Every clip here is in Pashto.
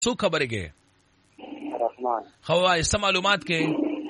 څو خبرې کې رحمان خو ایسته معلومات کې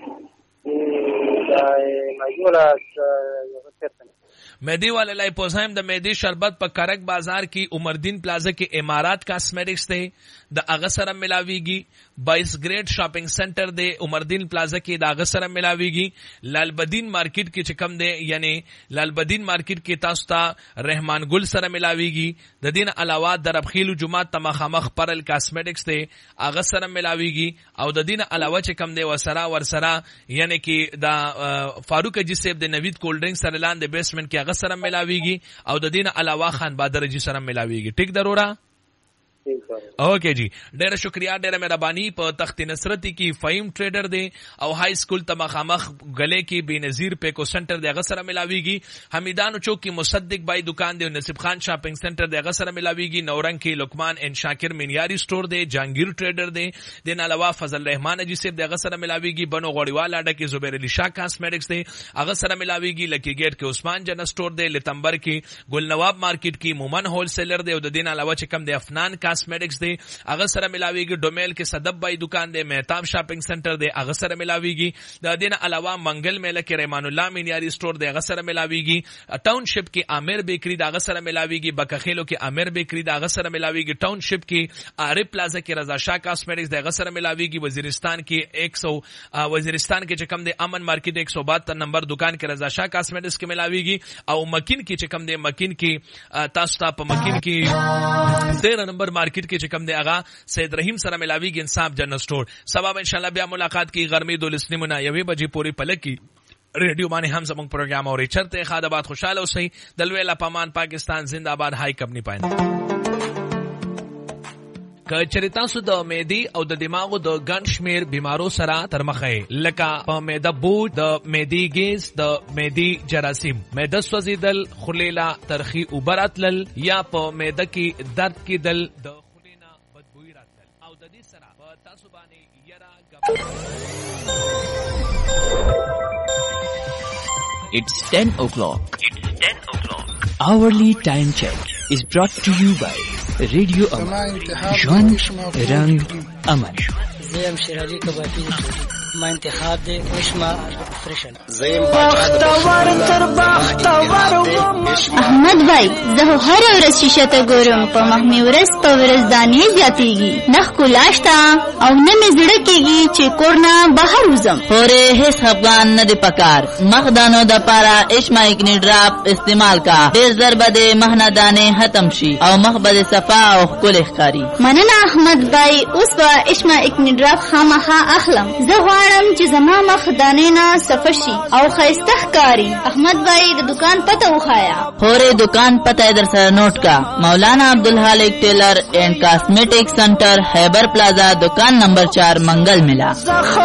مهدی والے لای پوزایم د مهدی شربت په کرک بازار کې عمردین پلازا کې امارات کاسمیټکس دی د هغه سره ملاویږي 22 گریډ شاپینګ سنټر دی عمردین پلازا کې د هغه سره ملاویږي لالبدین مارکیټ کې چې کم دی یعنی لالبدین مارکیټ کې تاسو ته رحمان ګل سره ملاویږي د دین علاوه دربخیل جمعه تمخامخ پرل کاسمیټکس دی هغه سره ملاویږي او د دین علاوه چې کم دی وسره ورسره یعنی کې د فاروق اجي صاحب د نوید کولډ ډرینګ سره لاندې بیسمنت کې هغه سره ملاویږي او د دین علاوه خان بادر جی سره ملاویږي ټیک ضرورا اوکے جی ډیره شکریا ډیره مهرباني په تخت نصرتی کی فہیم ټریډر دی او های سکول تمخامخ غلې کی بنظیر پیکو سنټر دی هغه سره ملاویږي حمیدانو چوک کی مصدق بای دکان دی نصیب خان شاپینګ سنټر دی هغه سره ملاویږي نورنګ کی لقمان ان شاکر منیاری سٹور دی جهانگیر ټریډر دی دین علاوه فضل رحمان جی صاحب دی هغه سره ملاویږي بنو غوړیوال اډه کی زبیر علی شاه کاسمیټکس دی هغه سره ملاویږي لکی گیټ کی عثمان جن سٹور دی لتمبر کی گل نواب مارکیټ کی مومن ہول سیلر دی او د دین علاوه چې کم دی افنان کاسمیټکس دی هغه سره ملاویږي ډومیل کې صدب بای دکان دی مهتاب شاپینګ سنټر دی هغه سره ملاویږي د دین علاوه منګل میله کې رحمان الله مینیاری سٹور دی هغه سره ملاویږي ټاونشپ کې عامر بیکری دا هغه سره ملاویږي بکخیلو کې عامر بیکری دا هغه سره ملاویږي ټاونشپ کې عارف پلازا کې رضا شاه کاسمیټکس دی هغه سره ملاویږي وزیرستان کې 100 وزیرستان کې چې کم دی امن مارکیټ 172 نمبر دکان کې رضا شاه کاسمیټکس کې ملاویږي او مکین کې چې کم دی مکین کې تاسو ته په مکین کې 13 نمبر مارکیټ کې چې کم دی هغه سید رحیم سره ملاویږي انصاف جنرل سٹور سبب ان شاء الله بیا ملاقات کی گرمی دولسنی منا یوې بجې پوری پلک کی ریڈیو باندې هم زموږ پروګرام او چرته خاد آباد خوشاله اوسئ دلویلا پامان پاکستان زنده باد هاي کمپنی پاین کچریتا سو د میدی او د دماغو د ګن شمیر بیمارو سره تر مخه لکه په میده بوج د میدی گیز د میدی جراثیم میده سوزیدل خلیلا ترخی اوبراتل یا په میده کې درد کې دل د خلینا بدبوئی راتل او د دې سره په تاسو باندې یرا It's 10 o'clock. Hourly time check is brought to you by Radio Aman. Jwan Rang Aman. زیم شیرالی کبابی ما انتخاب دے اشما فرشن زیم بختور تر بختور احمد بھائی زه هر ورځ شیشه ته ګورم په مخمي ورځ په ورځ دانې زیاتېږي نخ کولاشتا او نه مې زړه کېږي چې کورنا بهر وزم پورې هیڅ افغان نه دی پکار مخدانو د پارا اشما اکنی ډراپ استعمال کا ډېر زر بده مهنه دانې ختم شي او مخ بده صفا او ښکلې ښکاري مننه احمد بھائی اوس به اشما اکنی ډراپ خامخا اخلم زه غواړم چې زما مخ دانې نه صفا شي او ښایسته ښکاري احمد بھائی د دکان پته وښایا پورې دکان پته در سره نوٹ کا مولانا عبدالحالق ٹیلر اینڈ کاسمیٹک سنٹر خیبر پلازا دکان نمبر 4 منگل ملا